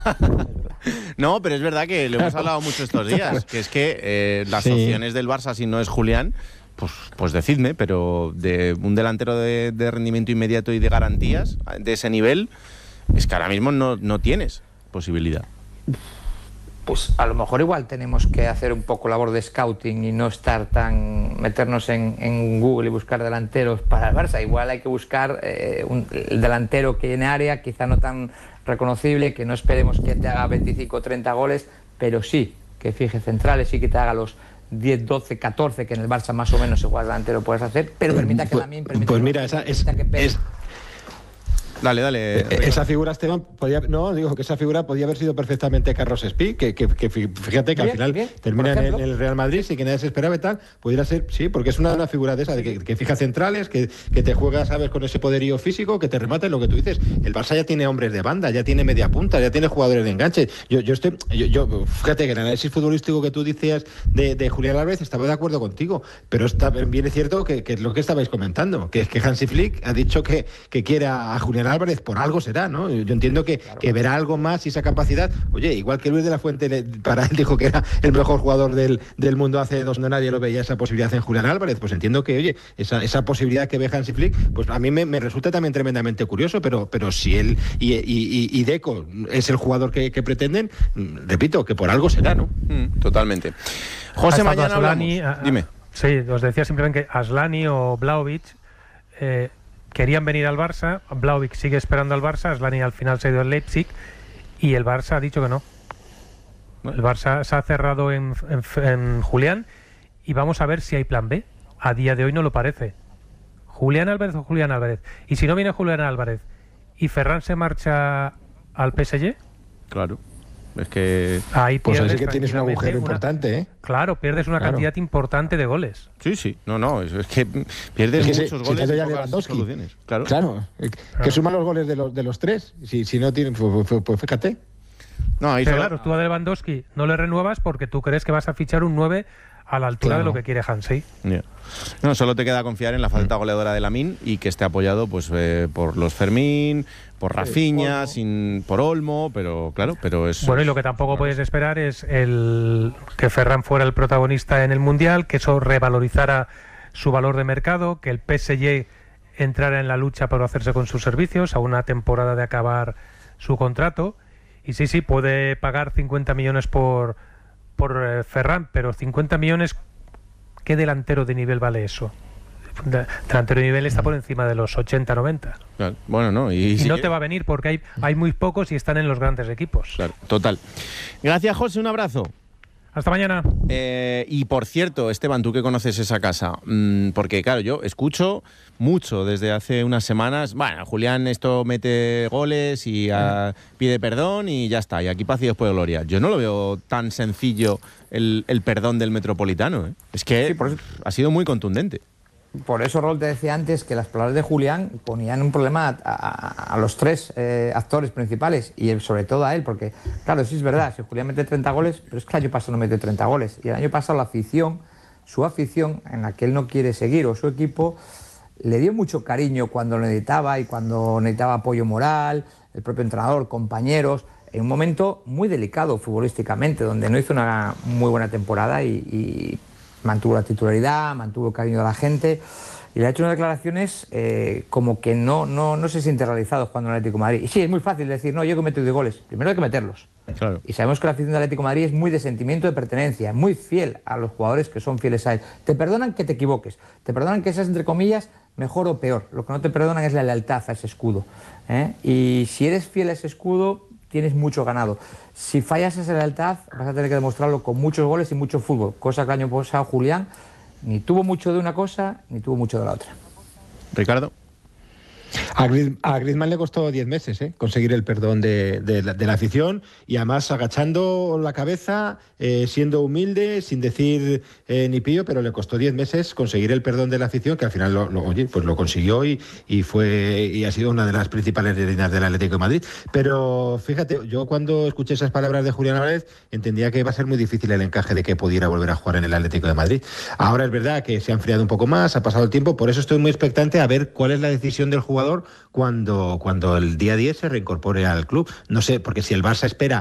No, pero es verdad que lo hemos hablado mucho estos días, que es que las opciones del Barça, si no es Julián, pues decidme, pero de un delantero de rendimiento inmediato y de garantías de ese nivel, es que ahora mismo no tienes posibilidad. Pues a lo mejor igual tenemos que hacer un poco labor de scouting y no estar meternos en Google y buscar delanteros para el Barça. Igual hay que buscar el delantero que llene área, quizá no tan reconocible, que no esperemos que te haga 25 o 30 goles, pero sí que fije centrales y que te haga los 10, 12, 14 que en el Barça más o menos igual delantero puedes hacer, pero permita que Lamine, permita pues mira, Dale. Esa figura, Esteban, digo que esa figura podía haber sido perfectamente Carlos Espí, que fíjate que al final termina en el Real Madrid, y que nadie se esperaba y tal, pudiera ser, sí, porque es una figura de esa, de que fija centrales, que te juega, sabes, con ese poderío físico, que te remate lo que tú dices. El Barça ya tiene hombres de banda, ya tiene media punta, ya tiene jugadores de enganche. Yo fíjate que el análisis futbolístico que tú decías de Julián Álvarez, estaba de acuerdo contigo, pero bien es cierto que es lo que estabais comentando, que Hansi Flick ha dicho que quiere a Julián Álvarez, por algo será, ¿no? Yo entiendo que verá algo más y esa capacidad. Oye, igual que Luis de la Fuente para él dijo que era el mejor jugador del mundo hace 2 años, nadie lo veía esa posibilidad en Julián Álvarez, pues entiendo que, oye, esa posibilidad que ve Hansi Flick, pues a mí me resulta también tremendamente curioso, pero si él y Deco es el jugador que pretenden, repito, que por algo será, ¿no? Totalmente. José, mañana hablamos. Dime. Sí, os decía simplemente que Aslani o Vlahovic querían venir al Barça. Vlahovic sigue esperando al Barça. Aslani al final se ha ido al Leipzig y el Barça ha dicho que no. El Barça se ha cerrado en Julián y vamos a ver si hay plan B. A día de hoy no lo parece. Julián Álvarez o Julián Álvarez. Y si no viene Julián Álvarez y Ferran se marcha al PSG, claro, es que ahí pues así que tienes un agujero importante, ¿eh? Claro, pierdes una cantidad importante de goles. Sí. No, es que pierdes muchos goles y pocas soluciones. Claro. Que suma los goles de los tres. Si no tienen, pues fíjate. No, ahí claro, tú a Lewandowski no le renuevas porque tú crees que vas a fichar un 9 a la altura de lo que quiere Hansi. Yeah. No, solo te queda confiar en la falta goleadora de Lamine y que esté apoyado pues por los Fermín, por Rafinha, por Olmo, pero es... Bueno, y lo que tampoco puedes esperar es que Ferran fuera el protagonista en el Mundial, que eso revalorizara su valor de mercado, que el PSG entrara en la lucha por hacerse con sus servicios a una temporada de acabar su contrato. Y sí, puede pagar 50 millones por Ferran, pero 50 millones, ¿qué delantero de nivel vale eso? Delantero de nivel está por encima de los 80, 90. Claro. Bueno, no. Y no te va a venir porque hay muy pocos y están en los grandes equipos. Claro, total. Gracias, José, un abrazo. Hasta mañana. Y por cierto, Esteban, tú que conoces esa casa, porque claro, yo escucho mucho desde hace unas semanas, bueno, Julián esto mete goles y pide perdón y ya está, y aquí paz y después gloria. Yo no lo veo tan sencillo el perdón del Metropolitano, ¿eh? Es que ha sido muy contundente. Por eso, Rol, te decía antes que las palabras de Julián ponían un problema a los tres actores principales y sobre todo a él, porque, claro, sí es verdad, si Julián mete 30 goles, pero es que el año pasado no mete 30 goles. Y el año pasado su afición, en la que él no quiere seguir, o su equipo, le dio mucho cariño cuando lo necesitaba y cuando necesitaba apoyo moral, el propio entrenador, compañeros, en un momento muy delicado futbolísticamente, donde no hizo una muy buena temporada y mantuvo la titularidad, mantuvo el cariño de la gente y le ha hecho unas declaraciones como que no se siente realizado jugando en el Atlético de Madrid. Y sí, es muy fácil decir, no, yo que meto 10 goles. Primero hay que meterlos. Claro. Y sabemos que la afición del Atlético de Madrid es muy de sentimiento de pertenencia, muy fiel a los jugadores que son fieles a él. Te perdonan que te equivoques, te perdonan que seas, entre comillas, mejor o peor. Lo que no te perdonan es la lealtad a ese escudo, ¿eh? Y si eres fiel a ese escudo, tienes mucho ganado. Si fallas esa lealtad, vas a tener que demostrarlo con muchos goles y mucho fútbol, cosa que el año pasado Julián ni tuvo mucho de una cosa ni tuvo mucho de la otra. Ricardo. A Griezmann le costó 10 meses conseguir el perdón de la afición y además agachando la cabeza, siendo humilde, sin decir ni pío, pero le costó 10 meses conseguir el perdón de la afición, que al final lo consiguió y ha sido una de las principales líneas del Atlético de Madrid. Pero fíjate, yo cuando escuché esas palabras de Julián Álvarez entendía que iba a ser muy difícil el encaje de que pudiera volver a jugar en el Atlético de Madrid. Ahora es verdad que se ha enfriado un poco más, ha pasado el tiempo, por eso estoy muy expectante a ver cuál es la decisión del jugador cuando el día 10 se reincorpore al club. No sé, porque si el Barça espera